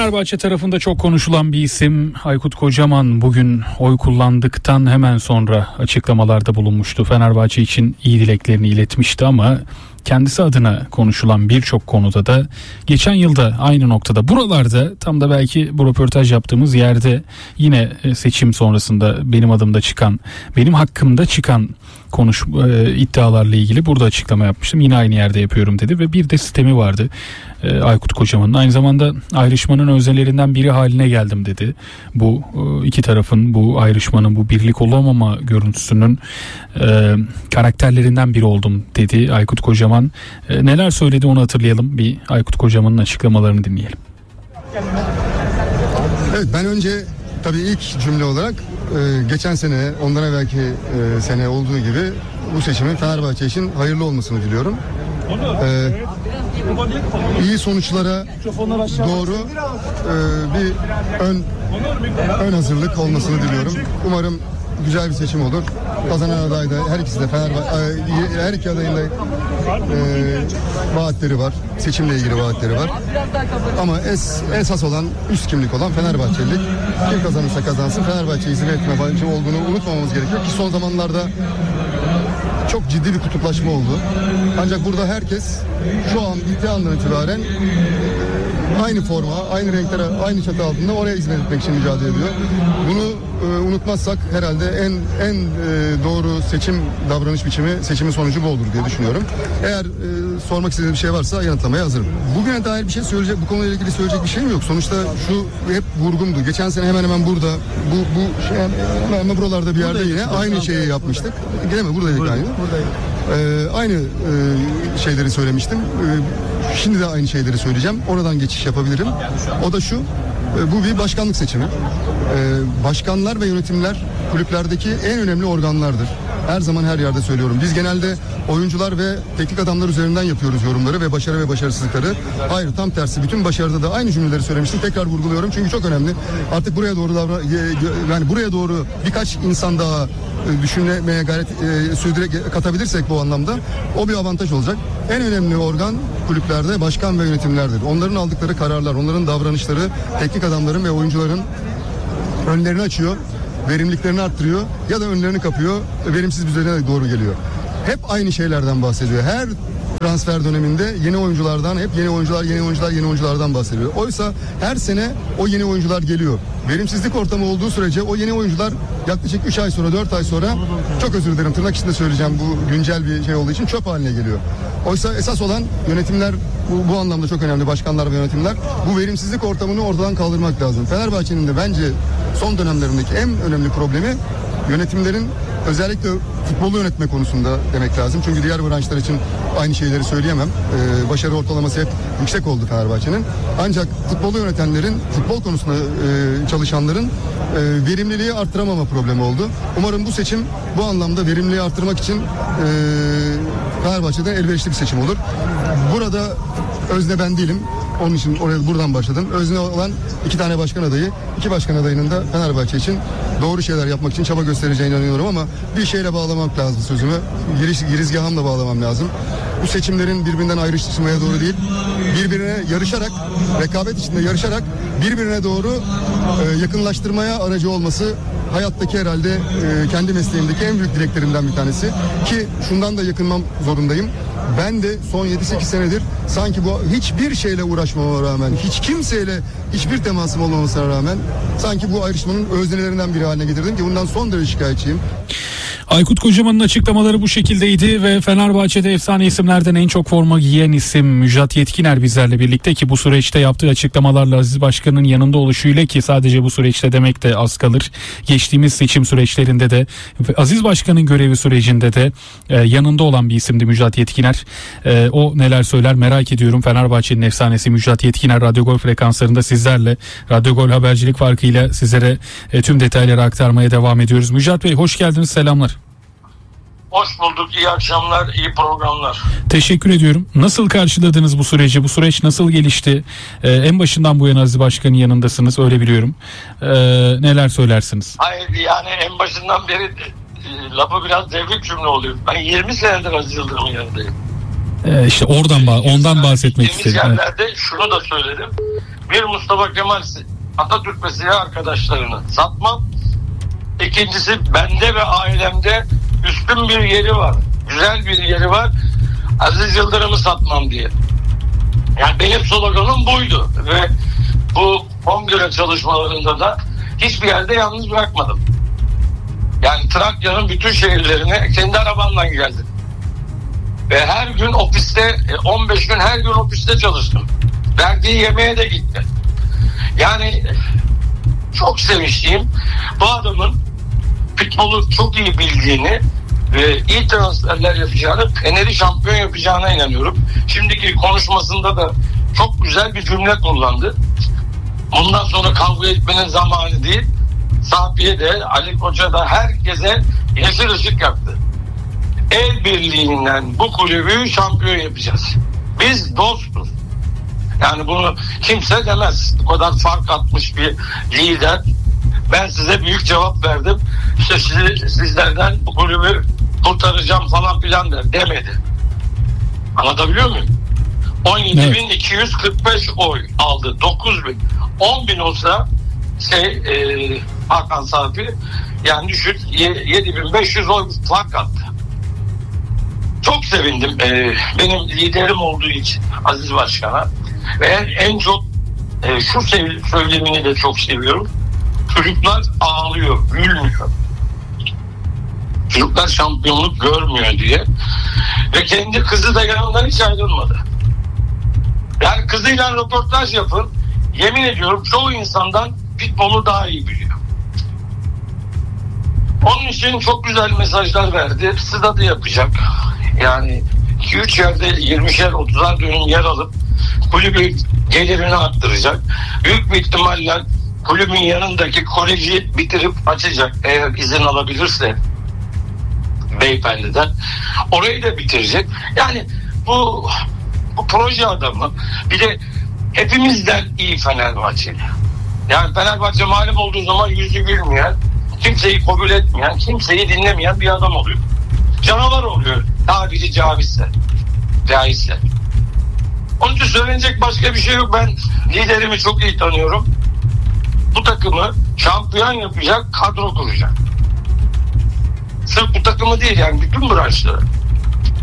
Fenerbahçe tarafında çok konuşulan bir isim Aykut Kocaman bugün oy kullandıktan hemen sonra açıklamalarda bulunmuştu. Fenerbahçe için iyi dileklerini iletmişti ama kendisi adına konuşulan birçok konuda da geçen yılda aynı noktada buralarda tam da belki bu röportaj yaptığımız yerde yine seçim sonrasında benim hakkımda çıkan iddialarla ilgili burada açıklama yapmıştım. Yine aynı yerde yapıyorum dedi ve bir de sistemi vardı Aykut Kocaman'ın. Aynı zamanda ayrışmanın öznelerinden biri haline geldim dedi. Bu iki tarafın, bu ayrışmanın, bu birlik olamama görüntüsünün karakterlerinden biri oldum dedi Aykut Kocaman. Neler söyledi onu hatırlayalım. Bir Aykut Kocaman'ın açıklamalarını dinleyelim. Evet, ben önce tabii ilk cümle olarak geçen sene, ondan evvelki sene olduğu gibi bu seçimin Fenerbahçe için hayırlı olmasını diliyorum. İyi sonuçlara doğru bir ön hazırlık olmasını diliyorum. Umarım güzel bir seçim olur. Kazanan aday da her ikisi de her iki adayın da vaatleri var. Seçimle ilgili vaatleri var. Ama esas olan, üst kimlik olan Fenerbahçelilik. Kim kazanırsa kazansın Fenerbahçe hizmet etme olduğunu unutmamamız gerekiyor ki son zamanlarda çok ciddi bir kutuplaşma oldu. Ancak burada herkes şu an bittiği andan itibaren aynı forma, aynı renklere, aynı çatı altında oraya hizmet etmek için mücadele ediyor. Bunu unutmazsak herhalde en doğru seçim davranış biçimi, seçimin sonucu bu olur diye düşünüyorum. Eğer sormak istediğiniz bir şey varsa yanıtlamaya hazırım. Bugüne dair bir şey söyleyecek, bu konuyla ilgili söyleyecek bir şeyim yok. Sonuçta şu hep vurgumdu. Geçen sene hemen hemen burada, hemen hemen buralarda bir yerde yine aynı şeyi yapmıştık. Değil mi? Buradaydık aynı. Aynı şeyleri söylemiştim. Şimdi de aynı şeyleri söyleyeceğim. Oradan geçiş yapabilirim. O da şu. Bu bir başkanlık seçimi. Başkanlar ve yönetimler kulüplerdeki en önemli organlardır. Her zaman her yerde söylüyorum. Biz genelde oyuncular ve teknik adamlar üzerinden yapıyoruz yorumları ve başarı ve başarısızlıkları. Hayır, tam tersi. Bütün başarıda da aynı cümleleri söylemiştim. Tekrar vurguluyorum çünkü çok önemli. Artık buraya doğru buraya doğru birkaç insan daha düşünmeye gayret katabilirsek bu anlamda o bir avantaj olacak. En önemli organ kulüplerde başkan ve yönetimlerdir. Onların aldıkları kararlar, onların davranışları teknik adamların ve oyuncuların önlerini açıyor, verimliliklerini arttırıyor ya da önlerini kapıyor, verimsiz bir düzene doğru geliyor. Hep aynı şeylerden bahsediyor. Her transfer döneminde yeni oyunculardan, hep yeni oyunculardan bahsediyor. Oysa her sene o yeni oyuncular geliyor. Verimsizlik ortamı olduğu sürece o yeni oyuncular yaklaşık 3 ay sonra, 4 ay sonra, çok özür dilerim tırnak içinde söyleyeceğim, bu güncel bir şey olduğu için, çöp haline geliyor. Oysa esas olan yönetimler, bu anlamda çok önemli, başkanlar ve yönetimler, bu verimsizlik ortamını ortadan kaldırmak lazım. Fenerbahçe'nin de bence son dönemlerindeki en önemli problemi yönetimlerin özellikle futbolu yönetme konusunda demek lazım. Çünkü diğer branşlar için aynı şeyleri söyleyemem. Başarı ortalaması hep yüksek oldu Fenerbahçe'nin. Ancak futbolu yönetenlerin, futbol konusunda çalışanların verimliliği arttıramama problemi oldu. Umarım bu seçim bu anlamda verimliliği arttırmak için Fenerbahçe'den elverişli bir seçim olur. Burada özne ben değilim. Onun için buradan başladım. Özne olan iki tane başkan adayı, iki başkan adayının da Fenerbahçe için doğru şeyler yapmak için çaba göstereceğine inanıyorum ama bir şeyle bağlamak lazım sözümü. Girizgahımla bağlamam lazım. Bu seçimlerin birbirinden ayrıştırmaya doğru değil, birbirine yarışarak, rekabet içinde yarışarak birbirine doğru yakınlaştırmaya aracı olması hayattaki herhalde kendi mesleğimdeki en büyük dileklerimden bir tanesi. Ki şundan da yakınmam zorundayım. Ben de son 7-8 senedir sanki bu hiçbir şeyle uğraşmama rağmen, hiç kimseyle hiçbir temasım olmamasına rağmen sanki bu ayrışmanın öznelerinden biri haline getirdim ki bundan son derece şikayetçiyim. Aykut Kocaman'ın açıklamaları bu şekildeydi ve Fenerbahçe'de efsane isimlerden en çok forma giyen isim Müjdat Yetkiner bizlerle birlikte ki bu süreçte yaptığı açıklamalarla Aziz Başkan'ın yanında oluşuyla, ki sadece bu süreçte demek de az kalır, geçtiğimiz seçim süreçlerinde de Aziz Başkan'ın görevi sürecinde de yanında olan bir isimdi Müjdat Yetkiner. O neler söyler merak ediyorum. Fenerbahçe'nin efsanesi Müjdat Yetkiner Radyo Gol frekanslarında sizlerle, Radyo Gol habercilik farkıyla sizlere tüm detayları aktarmaya devam ediyoruz. Müjdat Bey hoş geldiniz, selamlar. Hoş bulduk. İyi akşamlar, iyi programlar. Teşekkür ediyorum. Nasıl karşıladınız bu süreci? Bu süreç nasıl gelişti? En başından bu yana Aziz Başkan'ın yanındasınız, öyle biliyorum. Neler söylersiniz? Hayır, yani en başından beri lafı biraz devrik cümle oluyor. Ben 20 senedir Aziz Yıldırım'ın yanındayım. İşte ondan bahsetmek istedim. Yerlerde şunu da söyledim. bir Mustafa Kemal Atatürk ve silah arkadaşlarını satmam. İkincisi, bende ve ailemde üstün bir yeri var. Güzel bir yeri var. Aziz Yıldırım'ı satmam diye. Yani benim sloganım buydu ve bu kongre çalışmalarında da hiçbir yerde yalnız bırakmadım. Yani Trakya'nın bütün şehirlerine kendi arabamla geldim. Ve her gün ofiste, 15 gün her gün ofiste çalıştım. Verdiği yemeğe de gitti. Yani çok sevinçliyim. Bu adamın futbolu çok iyi bildiğini ve iyi transferler yapacağını, Fener'i şampiyon yapacağına inanıyorum. Şimdiki konuşmasında da çok güzel bir cümle kullandı. Bundan sonra kavga etmenin zamanı değil. Safiye de, Ali Koça da herkese yeşil ışık yaktı. El birliğinden bu kulübü şampiyon yapacağız. Biz dostuz. Yani bunu kimse demez. Bu kadar fark atmış bir lider. Ben size büyük cevap verdim. İşte sizlerden bu kulübü kurtaracağım falan filan demedi. Anlatabiliyor muyum? 17.245 oy aldı. 9.000. 10.000 olsa Hakan Safi, yani düşün, 7.500 oy fark attı. Çok sevindim. Benim liderim olduğu için Aziz Başkan'a ve en çok şu söylemini de çok seviyorum. Çocuklar ağlıyor, gülmüyor. Çocuklar şampiyonluk görmüyor diye. Ve kendi kızı da yanından hiç ayrılmadı. Yani kızıyla röportaj yapın. Yemin ediyorum çoğu insandan futbolu daha iyi biliyor. Onun için çok güzel mesajlar verdi. Stadı yapacak. Yani 2-3 yerde 20'şer 30'ar dönüm yer alıp kulübü gelirini arttıracak. Büyük bir ihtimalle kulübün yanındaki koleji bitirip açacak eğer izin alabilirse beyefendiden. Orayı da bitirecek. Yani bu proje adamı, bir de hepimizden iyi Fenerbahçeli. Yani Fenerbahçe mağlup olduğu zaman yüzü gülmeyen, kimseyi kabul etmeyen, kimseyi dinlemeyen bir adam oluyor. Canavar oluyor tabiri caizse. Onun için söylenecek başka bir şey yok. Ben liderimi çok iyi tanıyorum. Bu takımı şampiyon yapacak kadro kuracak. Sırf bu takımı değil, yani bütün branşları.